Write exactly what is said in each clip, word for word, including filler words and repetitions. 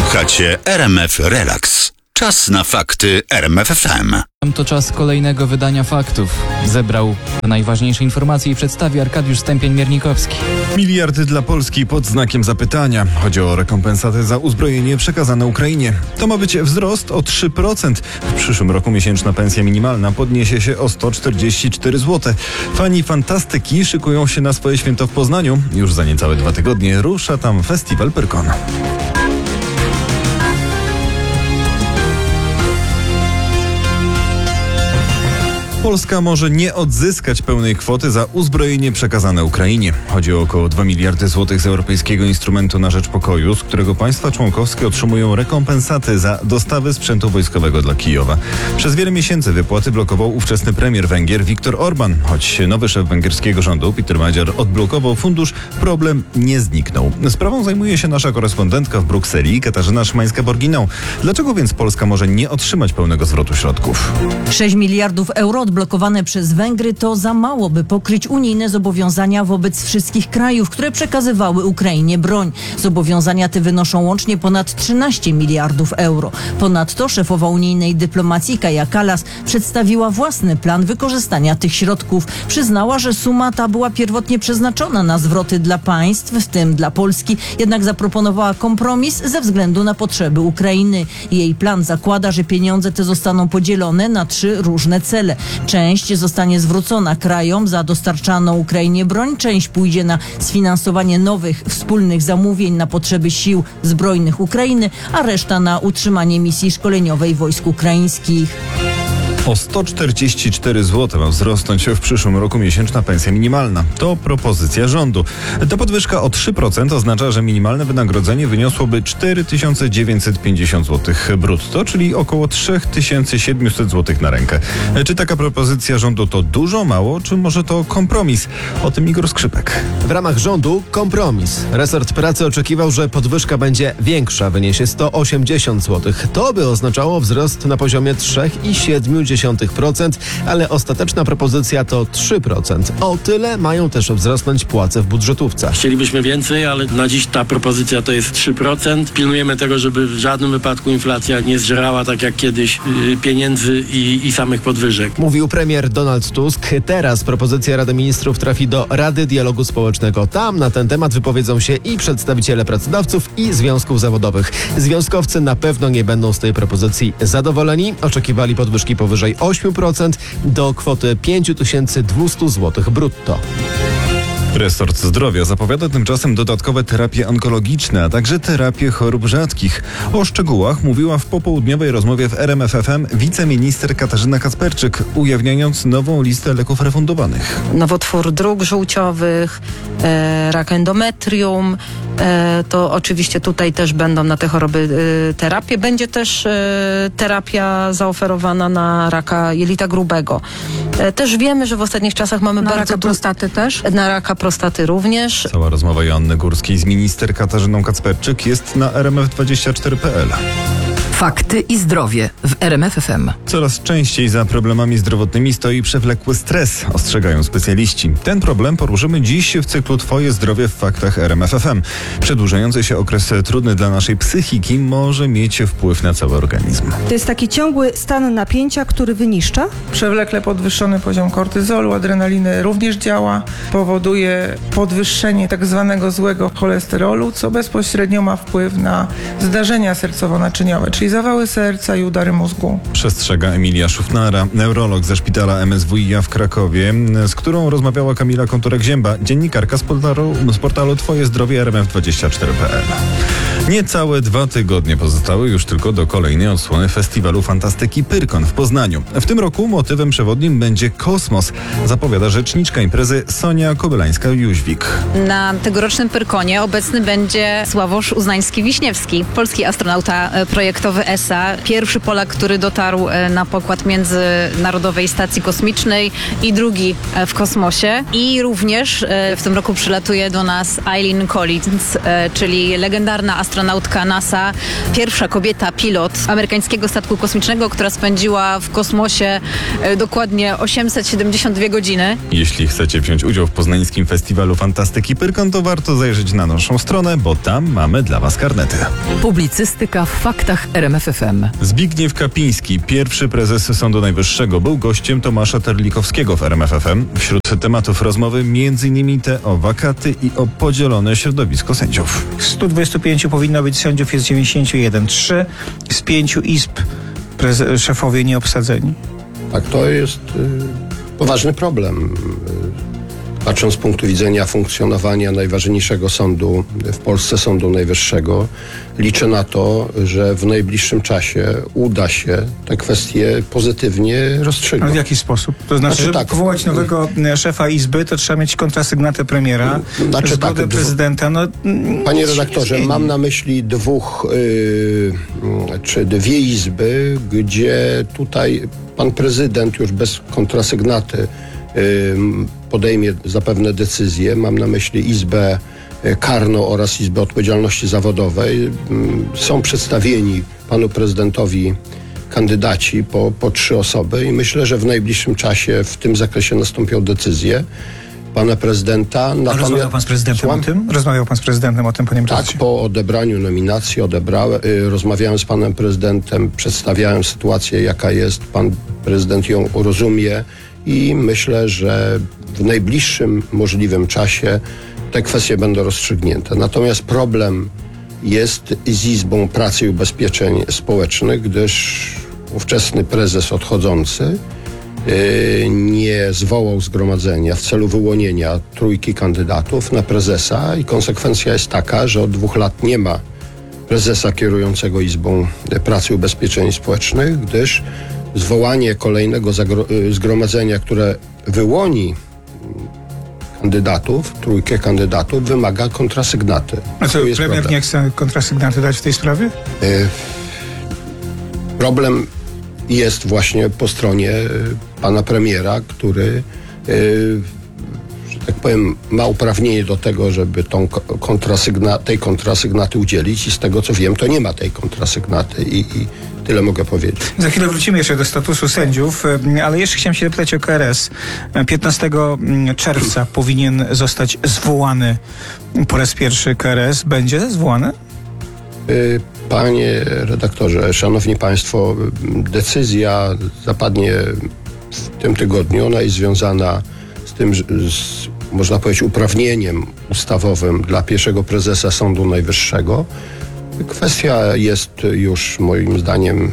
Słuchacie R M F Relax. Czas na fakty R M F F M. To czas kolejnego wydania faktów. Zebrał najważniejsze informacje i przedstawi Arkadiusz Stępień-Miernikowski. Miliardy dla Polski pod znakiem zapytania. Chodzi o rekompensatę za uzbrojenie przekazane Ukrainie. To ma być wzrost o trzy procent. W przyszłym roku miesięczna pensja minimalna podniesie się o sto czterdzieści cztery złote. Fani fantastyki szykują się na swoje święto w Poznaniu. Już za niecałe dwa tygodnie rusza tam festiwal Pyrkon. Polska może nie odzyskać pełnej kwoty za uzbrojenie przekazane Ukrainie. Chodzi o około dwa miliardy złotych z Europejskiego Instrumentu na Rzecz Pokoju, z którego państwa członkowskie otrzymują rekompensaty za dostawy sprzętu wojskowego dla Kijowa. Przez wiele miesięcy wypłaty blokował ówczesny premier Węgier Viktor Orban. Choć nowy szef węgierskiego rządu Peter Magyar odblokował fundusz, problem nie zniknął. Sprawą zajmuje się nasza korespondentka w Brukseli, Katarzyna Szymańska-Borginą. Dlaczego więc Polska może nie otrzymać pełnego zwrotu środków? sześć miliardów euro odblokowane przez Węgry to za mało, by pokryć unijne zobowiązania wobec wszystkich krajów, które przekazywały Ukrainie broń. Zobowiązania te wynoszą łącznie ponad trzynaście miliardów euro. Ponadto szefowa unijnej dyplomacji Kaja Kallas przedstawiła własny plan wykorzystania tych środków. Przyznała, że suma ta była pierwotnie przeznaczona na zwroty dla państw, w tym dla Polski, jednak zaproponowała kompromis ze względu na potrzeby Ukrainy. Jej plan zakłada, że pieniądze te zostaną podzielone na trzy różne cele. Część zostanie zwrócona krajom za dostarczaną Ukrainie broń, część pójdzie na sfinansowanie nowych wspólnych zamówień na potrzeby sił zbrojnych Ukrainy, a reszta na utrzymanie misji szkoleniowej wojsk ukraińskich. O sto czterdzieści cztery złote ma wzrosnąć w przyszłym roku miesięczna pensja minimalna. To propozycja rządu. Ta podwyżka o trzy procent oznacza, że minimalne wynagrodzenie wyniosłoby cztery tysiące dziewięćset pięćdziesiąt złotych brutto, czyli około trzy tysiące siedemset złotych na rękę. Czy taka propozycja rządu to dużo, mało, czy może to kompromis? O tym Igor Skrzypek. W ramach rządu kompromis. Resort pracy oczekiwał, że podwyżka będzie większa, wyniesie sto osiemdziesiąt złotych. To by oznaczało wzrost na poziomie trzy przecinek siedem procent, ale ostateczna propozycja to trzy procent. O tyle mają też wzrosnąć płace w budżetówce. Chcielibyśmy więcej, ale na dziś ta propozycja to jest trzy procent. Pilnujemy tego, żeby w żadnym wypadku inflacja nie zżerała tak jak kiedyś yy, pieniędzy i, i samych podwyżek. Mówił premier Donald Tusk. Teraz propozycja Rady Ministrów trafi do Rady Dialogu Społecznego. Tam na ten temat wypowiedzą się i przedstawiciele pracodawców, i związków zawodowych. Związkowcy na pewno nie będą z tej propozycji zadowoleni. Oczekiwali podwyżki powyżej osiem procent do kwoty pięć tysięcy dwieście złotych brutto. Resort Zdrowia zapowiada tymczasem dodatkowe terapie onkologiczne, a także terapie chorób rzadkich. O szczegółach mówiła w popołudniowej rozmowie w R M F F M wiceminister Katarzyna Kacperczyk, ujawniając nową listę leków refundowanych. Nowotwór dróg żółciowych, e, rak endometrium, e, to oczywiście tutaj też będą na te choroby e, terapie. Będzie też e, terapia zaoferowana na raka jelita grubego. E, też wiemy, że w ostatnich czasach mamy na bardzo... raka prostaty też? Na raka prostaty również. Cała rozmowa Joanny Górskiej z minister Katarzyną Kacperczyk jest na r m f dwadzieścia cztery kropka p l. Fakty i zdrowie w R M F F M. Coraz częściej za problemami zdrowotnymi stoi przewlekły stres, ostrzegają specjaliści. Ten problem poruszymy dziś w cyklu Twoje zdrowie w faktach R M F F M. Przedłużający się okres trudny dla naszej psychiki może mieć wpływ na cały organizm. To jest taki ciągły stan napięcia, który wyniszcza. Przewlekle podwyższony poziom kortyzolu, adrenaliny również działa. Powoduje podwyższenie tak zwanego złego cholesterolu, co bezpośrednio ma wpływ na zdarzenia sercowo-naczyniowe, czyli zawały serca i udary mózgu. Przestrzega Emilia Szufnara, neurolog ze szpitala M S W i a w Krakowie, z którą rozmawiała Kamila Konturek-Zięba, dziennikarka z portalu, z portalu Twoje zdrowie R M F dwadzieścia cztery kropka p l. Niecałe dwa tygodnie pozostały już tylko do kolejnej odsłony festiwalu fantastyki Pyrkon w Poznaniu. W tym roku motywem przewodnim będzie kosmos, zapowiada rzeczniczka imprezy Sonia Kobylańska-Jóźwik. Na tegorocznym Pyrkonie obecny będzie Sławosz Uznański-Wiśniewski, polski astronauta projektowy E S A, pierwszy Polak, który dotarł na pokład Międzynarodowej Stacji Kosmicznej i drugi w kosmosie. I również w tym roku przylatuje do nas Eileen Collins, czyli legendarna astronautka astronautka NASA, pierwsza kobieta pilot amerykańskiego statku kosmicznego, która spędziła w kosmosie e, dokładnie osiemset siedemdziesiąt dwie godziny. Jeśli chcecie wziąć udział w poznańskim Festiwalu Fantastyki Pyrkon, to warto zajrzeć na naszą stronę, bo tam mamy dla Was karnety. Publicystyka w faktach R M F F M. Zbigniew Kapiński, pierwszy prezes Sądu Najwyższego, był gościem Tomasza Terlikowskiego w R M F F M. Wśród tematów rozmowy między innymi te o wakaty i o podzielone środowisko sędziów. Z stu dwudziestu pięciu powinno być sędziów, jest dziewięćdziesiąt jeden. Trzy z pięciu izb preze- szefowie nieobsadzeni. Tak, to jest y, poważny problem. Y, patrząc z punktu widzenia funkcjonowania najważniejszego sądu w Polsce, Sądu Najwyższego, liczę na to, że w najbliższym czasie uda się te kwestie pozytywnie rozstrzygnąć. Ale w jaki sposób? To znaczy, Znaczy żeby tak. powołać nowego szefa izby, to trzeba mieć kontrasygnatę premiera, Znaczy zgodę tak, dwu- prezydenta. No, Panie nic się redaktorze, nie mam zmieni. na myśli dwóch y, czy dwie izby, gdzie tutaj pan prezydent już bez kontrasygnaty y, podejmie zapewne decyzję. Mam na myśli Izbę Karną oraz Izbę Odpowiedzialności Zawodowej. Y, są przedstawieni panu prezydentowi kandydaci po, po trzy osoby i myślę, że w najbliższym czasie w tym zakresie nastąpią decyzje pana prezydenta. A Natomiast- rozmawiał pan z prezydentem Słucham? o tym? Rozmawiał pan z prezydentem o tym, panie Tak, prezydencie? po odebraniu nominacji odebrałem, y, rozmawiałem z panem prezydentem, przedstawiałem sytuację, jaka jest. Pan prezydent ją rozumie i myślę, że w najbliższym możliwym czasie te kwestie będą rozstrzygnięte. Natomiast problem jest z Izbą Pracy i Ubezpieczeń Społecznych, gdyż ówczesny prezes odchodzący y, nie zwołał zgromadzenia w celu wyłonienia trójki kandydatów na prezesa i konsekwencja jest taka, że od dwóch lat nie ma prezesa kierującego Izbą Pracy i Ubezpieczeń Społecznych, gdyż zwołanie kolejnego zagro- y, zgromadzenia, które wyłoni kandydatów, trójkę kandydatów, wymaga kontrasygnaty. A co, Tu jest premier problem. nie chce kontrasygnaty dać w tej sprawie? Y, Problem jest właśnie po stronie y, pana premiera, który, y, że tak powiem, ma uprawnienie do tego, żeby tą ko- kontrasygna- tej kontrasygnaty udzielić i z tego co wiem, to nie ma tej kontrasygnaty i, i tyle mogę powiedzieć. Za chwilę wrócimy jeszcze do statusu sędziów, e, ale jeszcze chciałem się zapytać o K R S. E, piętnastego czerwca powinien zostać zwołany po raz pierwszy K R S. Będzie zwołany? Y, Panie redaktorze, szanowni państwo, y, decyzja zapadnie w tym tygodniu. Ona jest związana z tym, że- z, można powiedzieć, uprawnieniem ustawowym dla pierwszego prezesa Sądu Najwyższego. Kwestia jest już moim zdaniem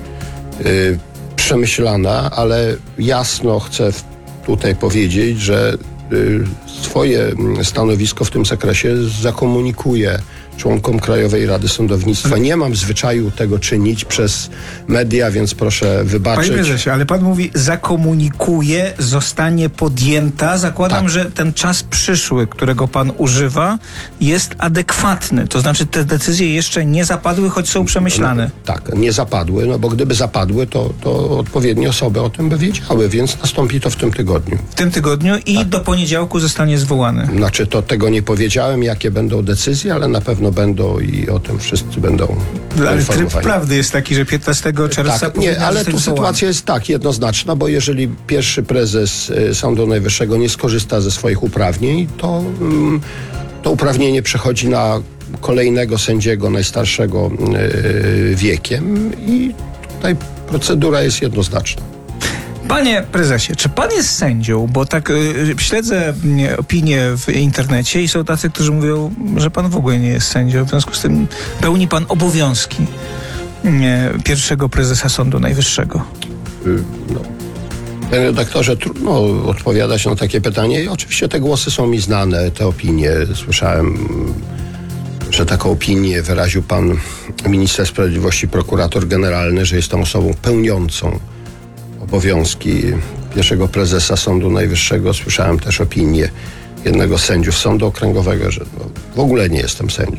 y, przemyślana, ale jasno chcę w- tutaj powiedzieć, że y, swoje mm, stanowisko w tym zakresie zakomunikuję członkom Krajowej Rady Sądownictwa. Nie mam zwyczaju tego czynić przez media, więc proszę Panie wybaczyć. prezesie, ale pan mówi zakomunikuje, zostanie podjęta. Zakładam, Tak. że ten czas przyszły, którego pan używa, jest adekwatny. To znaczy te decyzje jeszcze nie zapadły, choć są przemyślane. Tak, nie zapadły, no bo gdyby zapadły, to, to odpowiednie osoby o tym by wiedziały, więc nastąpi to w tym tygodniu. W tym tygodniu i Tak. do poniedziałku zostanie zwołany. Znaczy, to tego nie powiedziałem, jakie będą decyzje, ale na pewno będą i o tym wszyscy będą Ale tryb informowani. prawdy jest taki, że piętnastego czerwca Tak, powinien nie, ale zostać tu zwołany. sytuacja jest tak jednoznaczna, bo jeżeli pierwszy prezes y, Sądu Najwyższego nie skorzysta ze swoich uprawnień, to mm, to uprawnienie przechodzi na kolejnego sędziego, najstarszego y, wiekiem i tutaj procedura jest jednoznaczna. Panie prezesie, czy pan jest sędzią? Bo tak y, śledzę y, opinie w internecie i są tacy, którzy mówią, że pan w ogóle nie jest sędzią. W związku z tym pełni pan obowiązki y, pierwszego prezesa Sądu Najwyższego. Y, no. Panie redaktorze, trudno odpowiadać na takie pytanie. I oczywiście te głosy są mi znane, te opinie. Słyszałem, że taką opinię wyraził pan minister sprawiedliwości, prokurator generalny, że jestem osobą pełniącą obowiązki pierwszego prezesa Sądu Najwyższego. Słyszałem też opinię jednego z sędziów Sądu Okręgowego, że no, w ogóle nie jestem sędzią.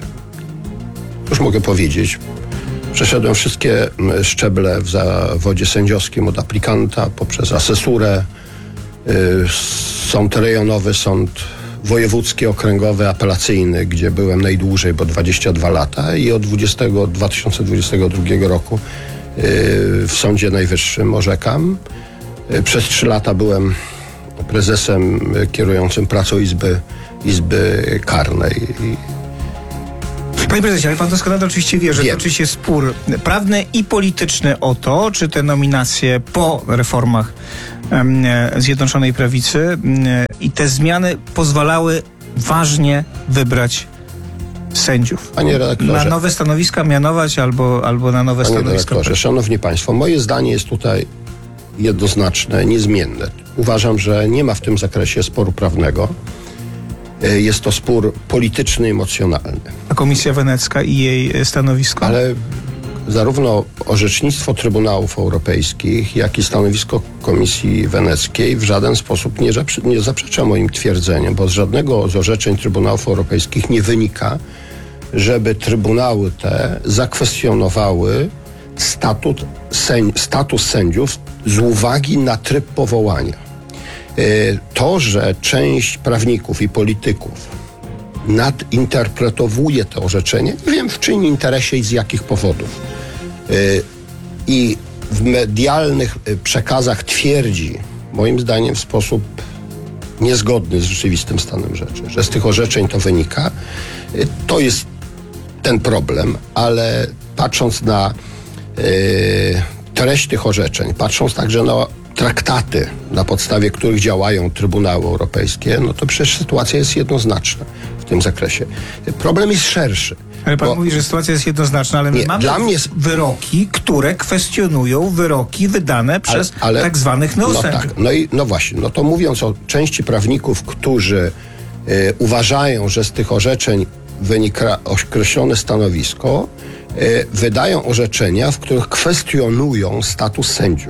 Już mogę powiedzieć, przeszedłem wszystkie mm, szczeble w zawodzie sędziowskim, od aplikanta poprzez asesurę, y, sąd rejonowy, sąd wojewódzki, okręgowy, apelacyjny, gdzie byłem najdłużej, bo dwadzieścia dwa lata i od dwa tysiące dwudziestego drugiego roku w Sądzie Najwyższym orzekam. Przez trzy lata byłem prezesem kierującym pracą Izby, Izby Karnej. Panie prezesie, ale pan doskonale oczywiście wie, że Wiem. toczy się spór prawny i polityczny o to, czy te nominacje po reformach em, Zjednoczonej Prawicy em, i te zmiany pozwalały ważnie wybrać sędziów. Panie redaktorze, na nowe stanowiska mianować albo, albo na nowe Panie stanowiska. redaktorze, szanowni państwo, moje zdanie jest tutaj jednoznaczne, niezmienne. Uważam, że nie ma w tym zakresie sporu prawnego. Jest to spór polityczny, emocjonalny. A Komisja Wenecka i jej stanowisko? Ale zarówno orzecznictwo Trybunałów Europejskich, jak i stanowisko Komisji Weneckiej w żaden sposób nie, nie zaprzecza moim twierdzeniom, bo z żadnego z orzeczeń Trybunałów Europejskich nie wynika, żeby Trybunały te zakwestionowały statut sędzi, status sędziów z uwagi na tryb powołania. To, że część prawników i polityków nadinterpretowuje te orzeczenie, nie wiem w czyim interesie i z jakich powodów. I w medialnych przekazach twierdzi, moim zdaniem w sposób niezgodny z rzeczywistym stanem rzeczy, że z tych orzeczeń to wynika, to jest ten problem, ale patrząc na treść tych orzeczeń, patrząc także na traktaty, na podstawie których działają Trybunały Europejskie, no to przecież sytuacja jest jednoznaczna w tym zakresie. Problem jest szerszy. Ale pan bo, mówi, że sytuacja jest jednoznaczna, ale my nie, mamy dla mnie... wyroki, które kwestionują wyroki wydane przez ale, ale, tak zwanych neosędziów. No tak, no i no właśnie, no to mówiąc o części prawników, którzy y, uważają, że z tych orzeczeń wynika określone stanowisko, y, wydają orzeczenia, w których kwestionują status sędziów.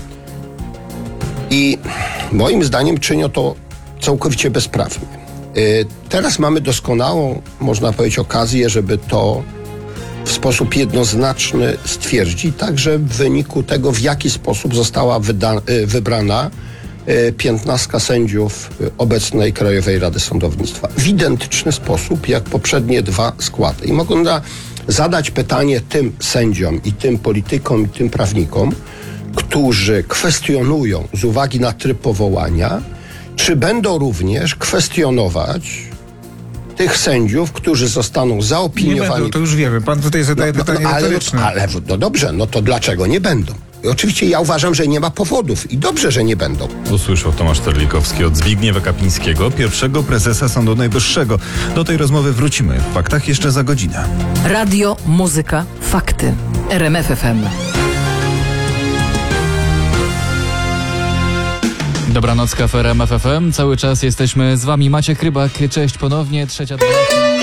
I moim zdaniem czynią to całkowicie bezprawnie. Teraz mamy doskonałą, można powiedzieć, okazję, żeby to w sposób jednoznaczny stwierdzić, także w wyniku tego, w jaki sposób została wyda- wybrana piętnastka sędziów obecnej Krajowej Rady Sądownictwa. W identyczny sposób, jak poprzednie dwa składy. I mogą na, zadać pytanie tym sędziom i tym politykom i tym prawnikom, którzy kwestionują z uwagi na tryb powołania, czy będą również kwestionować tych sędziów, którzy zostaną zaopiniowani. Nie będą, to już wiemy. Pan tutaj zadaje no, pytanie no, ale, retoryczne. ale no dobrze, no to dlaczego nie będą? I oczywiście ja uważam, że nie ma powodów i dobrze, że nie będą. Usłyszał Tomasz Terlikowski od Zbigniewa Kapińskiego, pierwszego prezesa Sądu Najwyższego. Do tej rozmowy wrócimy w faktach jeszcze za godzinę. Radio, muzyka, fakty. R M F F M. Dobranoc, Kafe R M F F M. Cały czas jesteśmy z wami. Maciek Rybak, cześć ponownie. Trzecia dwanaście.